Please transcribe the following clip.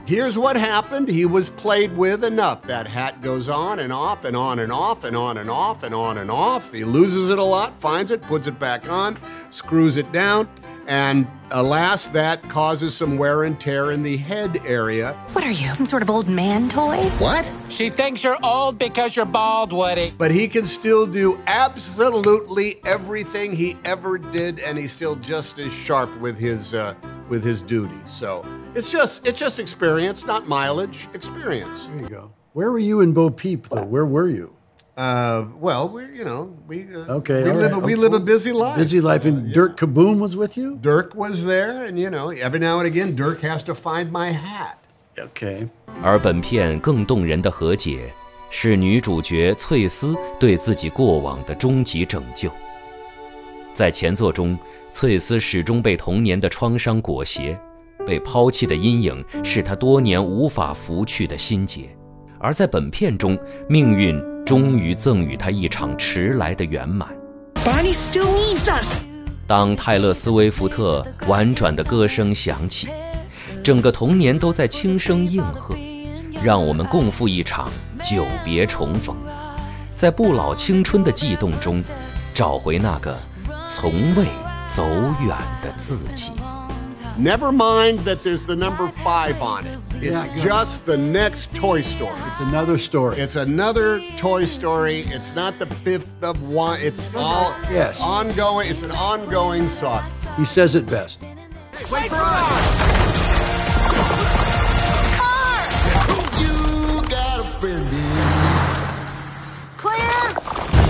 Here's what happened. He was played with enough. That hat goes on and off and on and off and on and off and on and off. He loses it a lot, finds it, puts it back on, screws it down, and alas, that causes some wear and tear in the head area. What are you, some sort of old man toy? What? She thinks you're old because you're bald, Woody. But he can still do absolutely everything he ever did, and he's still just as sharp with his duties. So it's just experience, not mileage. Experience. There you go. Where were you in Bo Peep, though? Where were you? Well, we we live a busy life. Busy life, and Dirk Kaboom was with you? Dirk was there, and every now and again, Dirk has to find my hat. Okay. 而本片更动人的和解，是女主角翠丝对自己过往的终极拯救。在前作中，翠丝始终被童年的创伤裹挟，被抛弃的阴影是她多年无法拂去的心结。而在本片中，命运终于赠予她一场迟来的圆满。 Barney still needs us. 当泰勒·斯威夫特婉转的歌声响起，整个童年都在轻声应和，让我们共赴一场久别重逢，在不老青春的悸动中，找回那个从未走远的自己。 Never mind that there's the number 5 on it. It's just the next Toy Story. It's another story. It's another Toy Story. It's not the 5th of one. It's all ongoing. It's an ongoing saga. He says it best. Wait for us!